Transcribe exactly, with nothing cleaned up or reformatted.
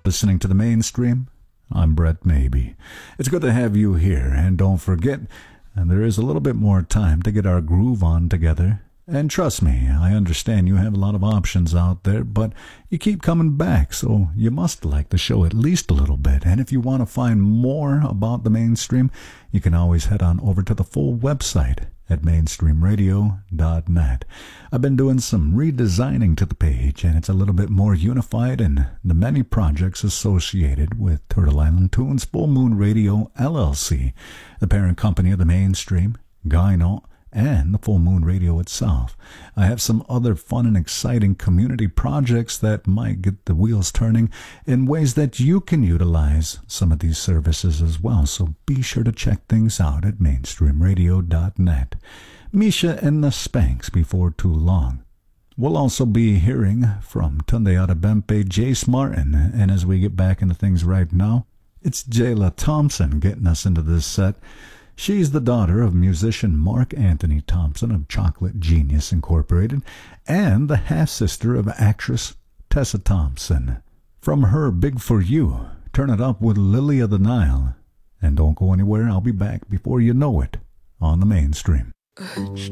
listening to the Mainstream. I'm Brett Maybe. It's good to have you here, and don't forget, and there is a little bit more time to get our groove on together. And trust me, I understand you have a lot of options out there, but you keep coming back, so you must like the show at least a little bit. And if you want to find more about the Mainstream, you can always head on over to the full website at mainstream radio dot net. I've been doing some redesigning to the page, and it's a little bit more unified in the many projects associated with Turtle Island Tunes Full Moon Radio, L L C, the parent company of the Mainstream, Gyno, and the Full Moon Radio itself. I have some other fun and exciting community projects that might get the wheels turning in ways that you can utilize some of these services as well, so be sure to check things out at mainstream radio dot net. Misha and the Spanks before too long. We'll also be hearing from Tunde Adebempe, Jace Martin, and as we get back into things right now, it's Jayla Thompson getting us into this set. She's the daughter of musician Mark Anthony Thompson of Chocolate Genius Incorporated and the half-sister of actress Tessa Thompson. From her Big For You, turn it up with Lily of the Nile. And don't go anywhere, I'll be back before you know it on the Mainstream.